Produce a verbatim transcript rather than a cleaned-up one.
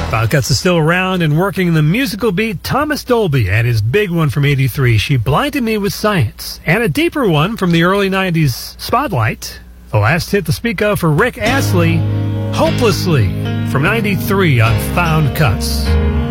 Final Cuts is still around and working the musical beat. Thomas Dolby and his big one from eighty-three, She Blinded Me with Science. And a deeper one from the early nineties, Spotlight. The last hit to speak of for Rick Astley, Hopelessly, from ninety-three on Found Cuts.